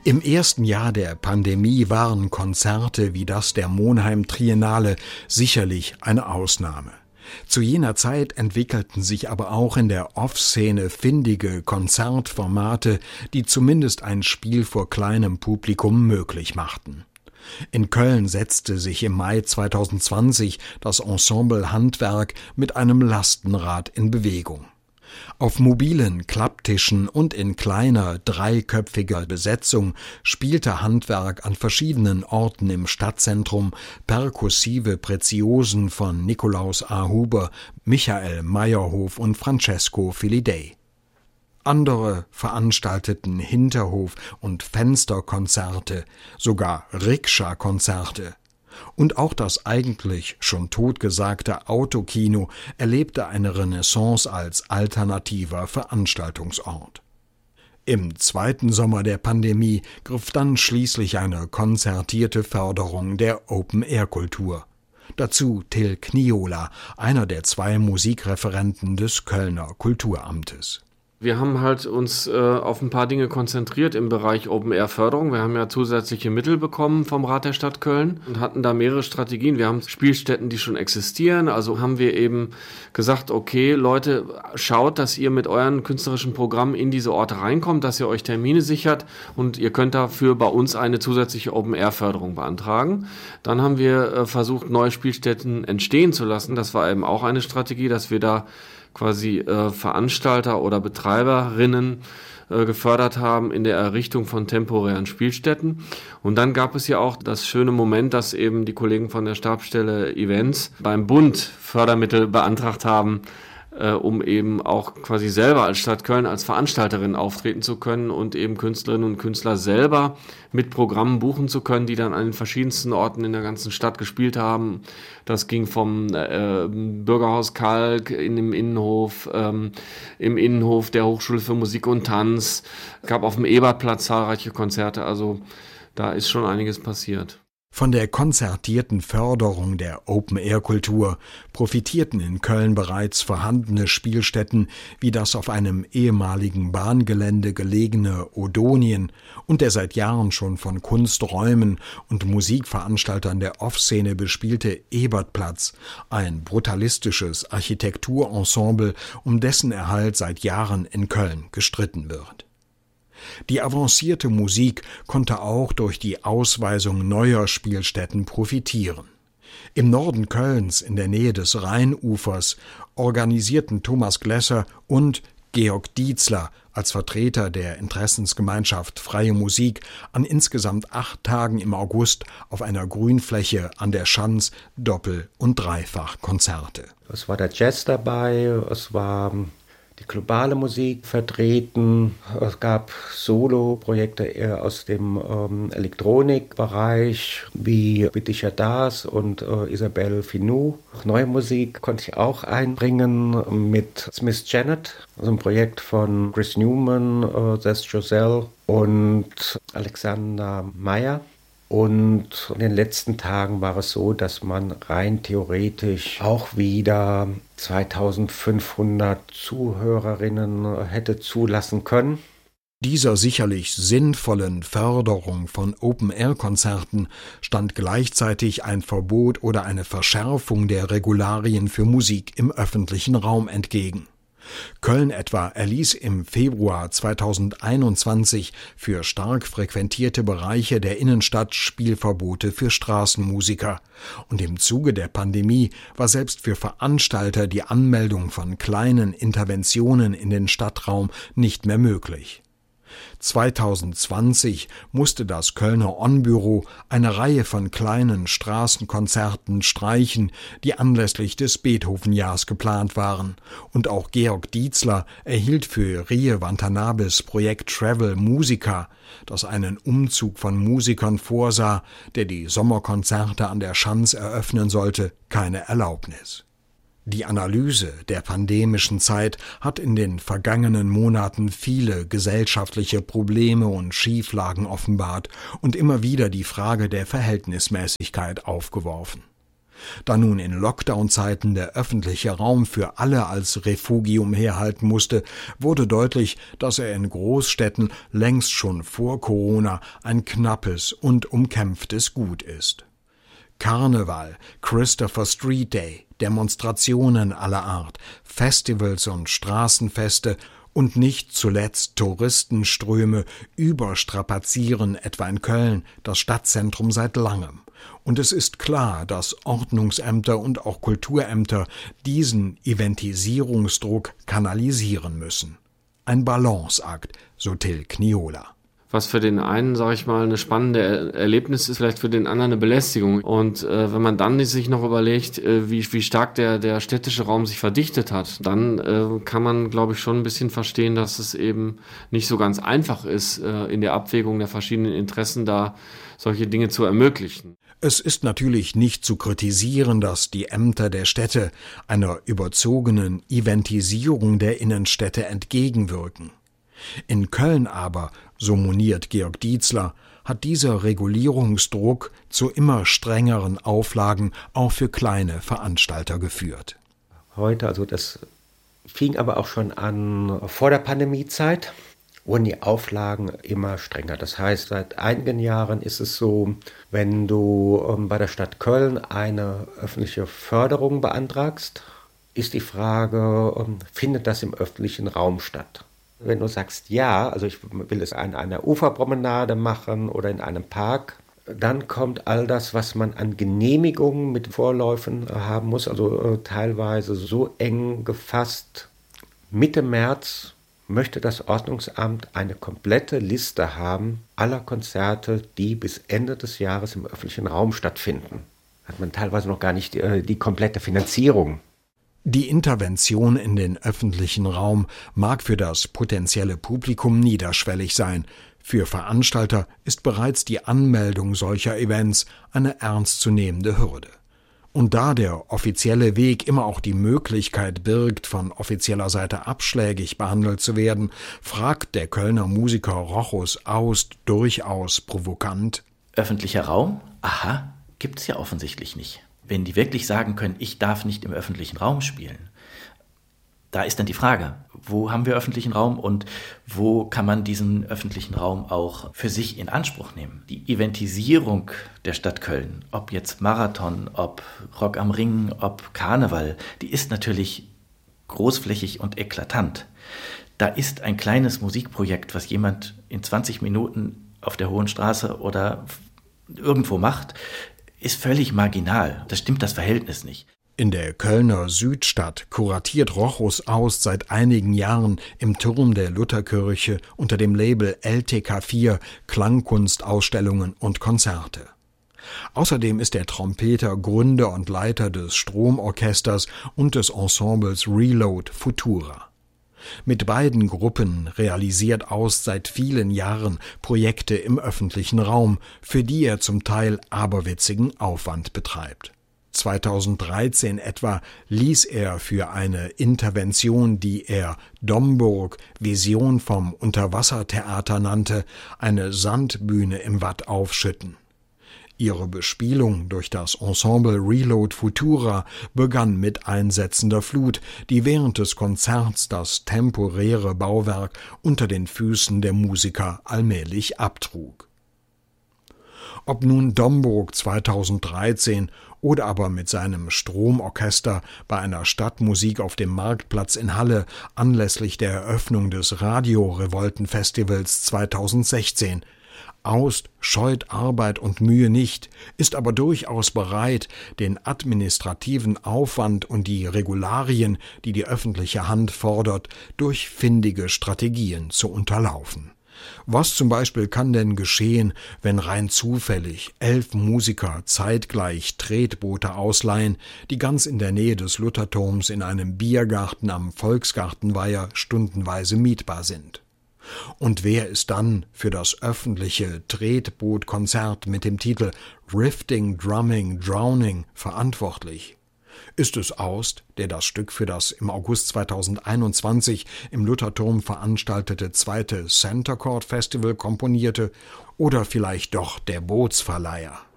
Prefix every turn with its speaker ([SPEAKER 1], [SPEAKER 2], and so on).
[SPEAKER 1] Im ersten Jahr der Pandemie waren Konzerte wie das der Monheim Triennale sicherlich eine Ausnahme. Zu jener Zeit entwickelten sich aber auch in der Off-Szene findige Konzertformate, die zumindest ein Spiel vor kleinem Publikum möglich machten. In Köln setzte sich im Mai 2020 das Ensemble Handwerk mit einem Lastenrad in Bewegung. Auf mobilen Klapptischen und in kleiner, dreiköpfiger Besetzung spielte Handwerk an verschiedenen Orten im Stadtzentrum perkussive Preziosen von Nikolaus A. Huber, Michael Meyerhof und Francesco Filidei. Andere veranstalteten Hinterhof- und Fensterkonzerte, sogar Rikscha-Konzerte. Und auch das eigentlich schon totgesagte Autokino erlebte eine Renaissance als alternativer Veranstaltungsort. Im zweiten Sommer der Pandemie griff dann schließlich eine konzertierte Förderung der Open-Air-Kultur. Dazu Till Kniola, einer der 2 Musikreferenten des Kölner Kulturamtes.
[SPEAKER 2] Wir haben halt uns auf ein paar Dinge konzentriert im Bereich Open-Air-Förderung. Wir haben ja zusätzliche Mittel bekommen vom Rat der Stadt Köln und hatten da mehrere Strategien. Wir haben Spielstätten, die schon existieren. Also haben wir eben gesagt, okay, Leute, schaut, dass ihr mit euren künstlerischen Programmen in diese Orte reinkommt, dass ihr euch Termine sichert und ihr könnt dafür bei uns eine zusätzliche Open-Air-Förderung beantragen. Dann haben wir versucht, neue Spielstätten entstehen zu lassen. Das war eben auch eine Strategie, dass wir da quasi Veranstalter oder Betreiberinnen gefördert haben in der Errichtung von temporären Spielstätten. Und dann gab es ja auch das schöne Moment, dass eben die Kollegen von der Stabsstelle Events beim Bund Fördermittel beantragt haben, um eben auch quasi selber als Stadt Köln als Veranstalterin auftreten zu können und eben Künstlerinnen und Künstler selber mit Programmen buchen zu können, die dann an den verschiedensten Orten in der ganzen Stadt gespielt haben. Das ging vom Bürgerhaus Kalk in dem Innenhof, im Innenhof der Hochschule für Musik und Tanz. Es gab auf dem Ebertplatz zahlreiche Konzerte, also da ist schon einiges passiert.
[SPEAKER 1] Von der konzertierten Förderung der Open-Air-Kultur profitierten in Köln bereits vorhandene Spielstätten wie das auf einem ehemaligen Bahngelände gelegene Odonien und der seit Jahren schon von Kunsträumen und Musikveranstaltern der Off-Szene bespielte Ebertplatz, ein brutalistisches Architekturensemble, um dessen Erhalt seit Jahren in Köln gestritten wird. Die avancierte Musik konnte auch durch die Ausweisung neuer Spielstätten profitieren. Im Norden Kölns, in der Nähe des Rheinufers, organisierten Thomas Glesser und Georg Dietzler als Vertreter der Interessensgemeinschaft Freie Musik an insgesamt 8 Tagen im August auf einer Grünfläche an der Schanz Doppel- und Dreifachkonzerte.
[SPEAKER 3] Es war der Jazz dabei, es war die globale Musik vertreten. Es gab Solo-Projekte eher aus dem Elektronikbereich wie Bidisha Das und Isabelle Finou. Neue Musik konnte ich auch einbringen mit Smith Janet, also ein Projekt von Chris Newman, Zest Joselle und Alexander Meyer. Und in den letzten Tagen war es so, dass man rein theoretisch auch wieder 2500 Zuhörerinnen hätte zulassen können.
[SPEAKER 1] Dieser sicherlich sinnvollen Förderung von Open-Air-Konzerten stand gleichzeitig ein Verbot oder eine Verschärfung der Regularien für Musik im öffentlichen Raum entgegen. Köln etwa erließ im Februar 2021 für stark frequentierte Bereiche der Innenstadt Spielverbote für Straßenmusiker. Und im Zuge der Pandemie war selbst für Veranstalter die Anmeldung von kleinen Interventionen in den Stadtraum nicht mehr möglich. 2020 musste das Kölner On-Büro eine Reihe von kleinen Straßenkonzerten streichen, die anlässlich des Beethoven-Jahrs geplant waren. Und auch Georg Dietzler erhielt für Rie Wantanabes Projekt Travel Musica, das einen Umzug von Musikern vorsah, der die Sommerkonzerte an der Schanz eröffnen sollte, keine Erlaubnis. Die Analyse der pandemischen Zeit hat in den vergangenen Monaten viele gesellschaftliche Probleme und Schieflagen offenbart und immer wieder die Frage der Verhältnismäßigkeit aufgeworfen. Da nun in Lockdown-Zeiten der öffentliche Raum für alle als Refugium herhalten musste, wurde deutlich, dass er in Großstädten längst schon vor Corona ein knappes und umkämpftes Gut ist. Karneval, Christopher Street Day, Demonstrationen aller Art, Festivals und Straßenfeste und nicht zuletzt Touristenströme überstrapazieren etwa in Köln das Stadtzentrum seit langem. Und es ist klar, dass Ordnungsämter und auch Kulturämter diesen Eventisierungsdruck kanalisieren müssen. Ein Balanceakt, so Till Kniola.
[SPEAKER 2] Was für den einen, sage ich mal, eine spannende Erlebnis ist, vielleicht für den anderen eine Belästigung. Und wenn man dann sich noch überlegt, wie stark der städtische Raum sich verdichtet hat, dann kann man, glaube ich, schon ein bisschen verstehen, dass es eben nicht so ganz einfach ist, in der Abwägung der verschiedenen Interessen da solche Dinge zu ermöglichen.
[SPEAKER 1] Es ist natürlich nicht zu kritisieren, dass die Ämter der Städte einer überzogenen Eventisierung der Innenstädte entgegenwirken. In Köln aber, so moniert Georg Dietzler, hat dieser Regulierungsdruck zu immer strengeren Auflagen auch für kleine Veranstalter geführt.
[SPEAKER 3] Heute, also das fing aber auch schon an vor der Pandemiezeit, wurden die Auflagen immer strenger. Das heißt, seit einigen Jahren ist es so, wenn du bei der Stadt Köln eine öffentliche Förderung beantragst, ist die Frage, findet das im öffentlichen Raum statt? Wenn du sagst, ja, also ich will es an einer Uferpromenade machen oder in einem Park, dann kommt all das, was man an Genehmigungen mit Vorläufen haben muss, also teilweise so eng gefasst. Mitte März möchte das Ordnungsamt eine komplette Liste haben aller Konzerte, die bis Ende des Jahres im öffentlichen Raum stattfinden. Hat man teilweise noch gar nicht die komplette Finanzierung.
[SPEAKER 1] Die Intervention in den öffentlichen Raum mag für das potenzielle Publikum niederschwellig sein. Für Veranstalter ist bereits die Anmeldung solcher Events eine ernstzunehmende Hürde. Und da der offizielle Weg immer auch die Möglichkeit birgt, von offizieller Seite abschlägig behandelt zu werden, fragt der Kölner Musiker Rochus Aust durchaus provokant:
[SPEAKER 4] Öffentlicher Raum? Aha, gibt's ja offensichtlich nicht. Wenn die wirklich sagen können, ich darf nicht im öffentlichen Raum spielen, da ist dann die Frage, wo haben wir öffentlichen Raum und wo kann man diesen öffentlichen Raum auch für sich in Anspruch nehmen? Die Eventisierung der Stadt Köln, ob jetzt Marathon, ob Rock am Ring, ob Karneval, die ist natürlich großflächig und eklatant. Da ist ein kleines Musikprojekt, was jemand in 20 Minuten auf der Hohen Straße oder irgendwo macht, ist völlig marginal. Da stimmt das Verhältnis nicht.
[SPEAKER 1] In der Kölner Südstadt kuratiert Rochus Aust seit einigen Jahren im Turm der Lutherkirche unter dem Label LTK4 Klangkunstausstellungen und Konzerte. Außerdem ist er Trompeter, Gründer und Leiter des Stromorchesters und des Ensembles Reload Futura. Mit beiden Gruppen realisiert Aust seit vielen Jahren Projekte im öffentlichen Raum, für die er zum Teil aberwitzigen Aufwand betreibt. 2013 etwa ließ er für eine Intervention, die er Domburg Vision vom Unterwassertheater nannte, eine Sandbühne im Watt aufschütten. Ihre Bespielung durch das Ensemble Reload Futura begann mit einsetzender Flut, die während des Konzerts das temporäre Bauwerk unter den Füßen der Musiker allmählich abtrug. Ob nun Domburg 2013 oder aber mit seinem Stromorchester bei einer Stadtmusik auf dem Marktplatz in Halle anlässlich der Eröffnung des Radio-Revolten-Festivals 2016. Aust scheut Arbeit und Mühe nicht, ist aber durchaus bereit, den administrativen Aufwand und die Regularien, die die öffentliche Hand fordert, durch findige Strategien zu unterlaufen. Was zum Beispiel kann denn geschehen, wenn rein zufällig 11 Musiker zeitgleich Tretboote ausleihen, die ganz in der Nähe des Lutherturms in einem Biergarten am Volksgartenweiher stundenweise mietbar sind? Und wer ist dann für das öffentliche Tretbootkonzert mit dem Titel Rifting, Drumming, Drowning verantwortlich? Ist es Aust, der das Stück für das im August 2021 im Lutherturm veranstaltete zweite Center Court Festival komponierte, oder vielleicht doch der Bootsverleiher?